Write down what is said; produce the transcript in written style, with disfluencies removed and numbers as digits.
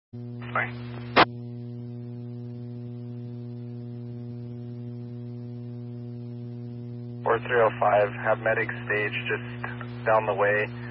Sorry. 4305, have medic stage just down the way.